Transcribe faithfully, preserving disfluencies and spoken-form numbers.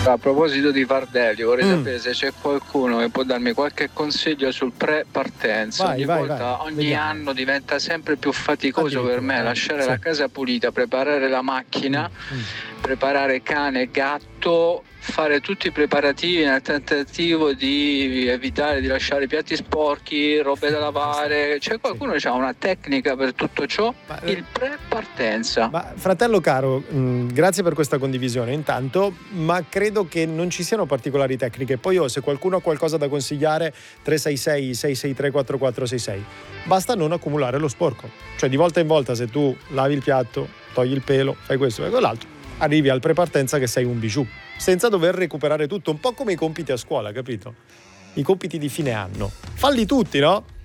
A proposito di fardelli, vorrei Mm. sapere se c'è qualcuno che può darmi qualche consiglio sul pre-partenza. Vai, ogni vai, volta, vai. ogni Vediamo. anno diventa sempre più faticoso per me Addirittura, eh, lasciare sì. la casa pulita, preparare la macchina, Mm, mm. preparare cane e gatto, fare tutti i preparativi nel tentativo di evitare di lasciare piatti sporchi, robe da lavare. C'è qualcuno che ha una tecnica per tutto ciò? Ma, eh, Il pre-partenza. Ma fratello caro, mh, grazie per questa condivisione intanto, ma credo che non ci siano particolari tecniche. Poi io, se qualcuno ha qualcosa da consigliare, tre sei sei sei sei tre quattro quattro sei sei. Basta non accumulare lo sporco. Cioè di volta in volta, se tu lavi il piatto, togli il pelo, fai questo e quell'altro, arrivi al prepartenza che sei un bijou, senza dover recuperare tutto, un po' come i compiti a scuola, capito? I compiti di fine anno. Falli tutti, no?